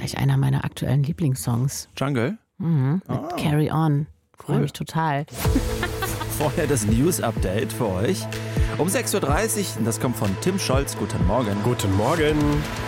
gleich einer meiner aktuellen Lieblingssongs. Jungle? Mit Carry On. Freue mich total. Vorher das News-Update für euch. Um 6.30 Uhr, das kommt von Tim Scholz. Guten Morgen. Guten Morgen.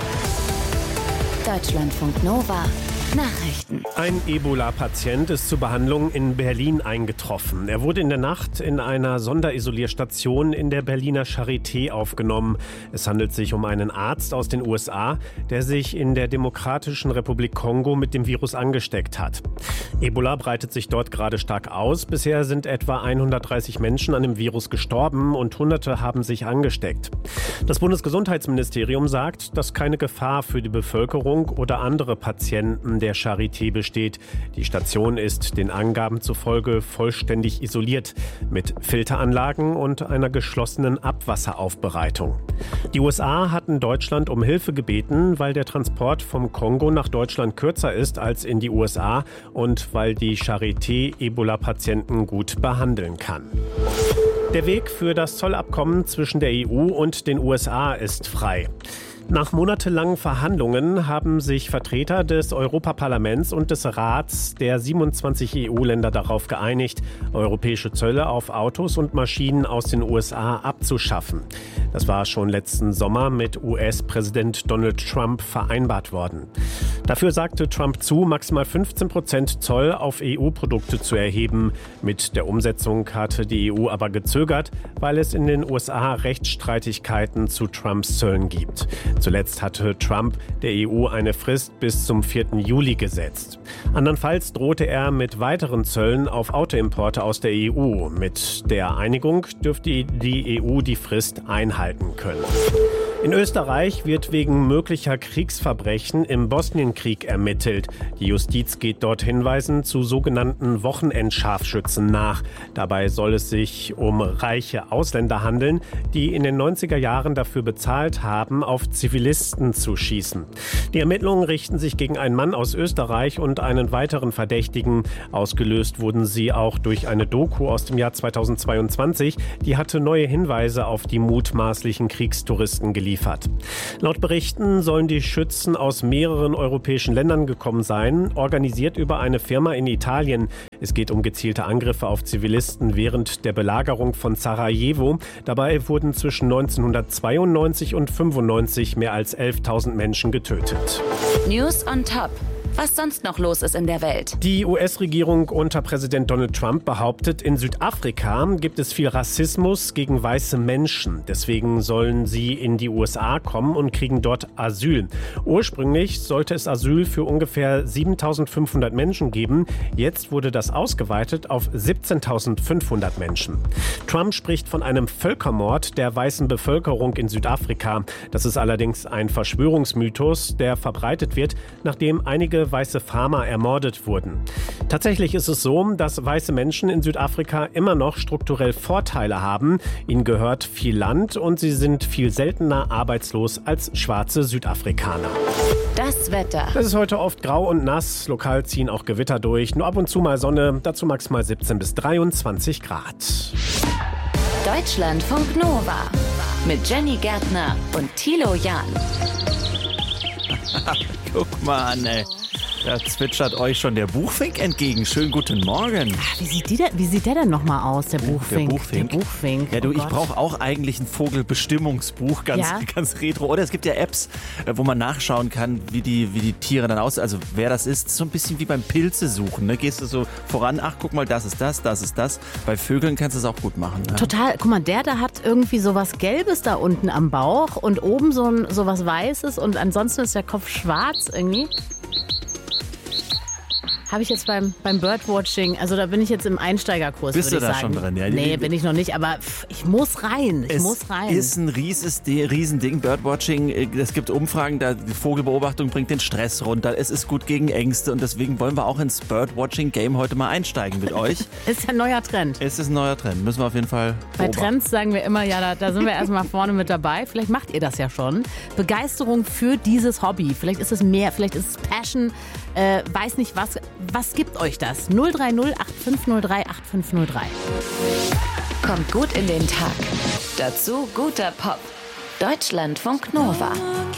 Deutschlandfunk Nova. Nachrichten. Ein Ebola-Patient ist zur Behandlung in Berlin eingetroffen. Er wurde in der Nacht in einer Sonderisolierstation in der Berliner Charité aufgenommen. Es handelt sich um einen Arzt aus den USA, der sich in der Demokratischen Republik Kongo mit dem Virus angesteckt hat. Ebola breitet sich dort gerade stark aus. Bisher sind etwa 130 Menschen an dem Virus gestorben und Hunderte haben sich angesteckt. Das Bundesgesundheitsministerium sagt, dass keine Gefahr für die Bevölkerung oder andere Patienten der Charité besteht. Die Station ist den Angaben zufolge vollständig isoliert mit Filteranlagen und einer geschlossenen Abwasseraufbereitung. Die USA hatten Deutschland um Hilfe gebeten, weil der Transport vom Kongo nach Deutschland kürzer ist als in die USA und weil die Charité Ebola-Patienten gut behandeln kann. Der Weg für das Zollabkommen zwischen der EU und den USA ist frei. Nach monatelangen Verhandlungen haben sich Vertreter des Europaparlaments und des Rats der 27 EU-Länder darauf geeinigt, europäische Zölle auf Autos und Maschinen aus den USA abzuschaffen. Das war schon letzten Sommer mit US-Präsident Donald Trump vereinbart worden. Dafür sagte Trump zu, maximal 15% Zoll auf EU-Produkte zu erheben. Mit der Umsetzung hatte die EU aber gezögert, weil es in den USA Rechtsstreitigkeiten zu Trumps Zöllen gibt. Zuletzt hatte Trump der EU eine Frist bis zum 4. Juli gesetzt. Andernfalls drohte er mit weiteren Zöllen auf Autoimporte aus der EU. Mit der Einigung dürfte die EU die Frist einhalten können. In Österreich wird wegen möglicher Kriegsverbrechen im Bosnienkrieg ermittelt. Die Justiz geht dort Hinweisen zu sogenannten Wochenendscharfschützen nach. Dabei soll es sich um reiche Ausländer handeln, die in den 90er Jahren dafür bezahlt haben, auf Zivilisten zu schießen. Die Ermittlungen richten sich gegen einen Mann aus Österreich und einen weiteren Verdächtigen. Ausgelöst wurden sie auch durch eine Doku aus dem Jahr 2022. Die hatte neue Hinweise auf die mutmaßlichen Kriegstouristen geliefert. Laut Berichten sollen die Schützen aus mehreren europäischen Ländern gekommen sein, organisiert über eine Firma in Italien. Es geht um gezielte Angriffe auf Zivilisten während der Belagerung von Sarajevo. Dabei wurden zwischen 1992 und 1995 mehr als 11.000 Menschen getötet. News on Top. Was sonst noch los ist in der Welt. Die US-Regierung unter Präsident Donald Trump behauptet, in Südafrika gibt es viel Rassismus gegen weiße Menschen. Deswegen sollen sie in die USA kommen und kriegen dort Asyl. Ursprünglich sollte es Asyl für ungefähr 7.500 Menschen geben. Jetzt wurde das ausgeweitet auf 17.500 Menschen. Trump spricht von einem Völkermord der weißen Bevölkerung in Südafrika. Das ist allerdings ein Verschwörungsmythos, der verbreitet wird, nachdem einige weiße Farmer ermordet wurden. Tatsächlich ist es so, dass weiße Menschen in Südafrika immer noch strukturell Vorteile haben. Ihnen gehört viel Land und sie sind viel seltener arbeitslos als schwarze Südafrikaner. Das Wetter. Es ist heute oft grau und nass. Lokal ziehen auch Gewitter durch. Nur ab und zu mal Sonne. Dazu maximal 17 bis 23 Grad. Deutschlandfunk Nova. Mit Jenny Gärtner und Thilo Jahn. Guck mal an, ey. Da zwitschert euch schon der Buchfink entgegen. Schönen guten Morgen. Wie sieht der denn nochmal aus, der Buchfink? Der Buchfink. Ja, du, ich brauche auch eigentlich ein Vogelbestimmungsbuch, ganz retro. Oder es gibt ja Apps, wo man nachschauen kann, wie die Tiere dann aussehen. Also wer das ist, so ein bisschen wie beim Pilze suchen. Ne? Gehst du so voran, ach guck mal, das ist das ist das. Bei Vögeln kannst du es auch gut machen. Ne? Total. Guck mal, der da hat irgendwie so was Gelbes da unten am Bauch und oben so was Weißes und ansonsten ist der Kopf schwarz irgendwie. Habe ich jetzt beim Birdwatching, also da bin ich jetzt im Einsteigerkurs, würde ich sagen. Bist du da schon drin? Ja, nee, bin ich noch nicht, aber ich muss rein. Es ist ein Riesending, Birdwatching. Es gibt Umfragen, die Vogelbeobachtung bringt den Stress runter. Es ist gut gegen Ängste und deswegen wollen wir auch ins Birdwatching-Game heute mal einsteigen mit euch. Ist ja ein neuer Trend. Es ist ein neuer Trend, müssen wir auf jeden Fall beobachten. Bei Trends sagen wir immer, ja, da sind wir erstmal vorne mit dabei. Vielleicht macht ihr das ja schon. Begeisterung für dieses Hobby. Vielleicht ist es mehr, vielleicht ist es Passion. Weiß nicht, was gibt euch das? 030 8503 8503. Kommt gut in den Tag. Dazu guter Pop. Deutschlandfunk Nova.